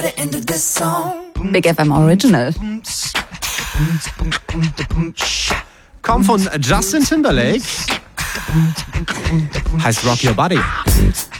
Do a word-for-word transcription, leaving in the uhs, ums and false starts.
Big F M Original. Kommt von Justin Timberlake. Heißt Rock Your Body.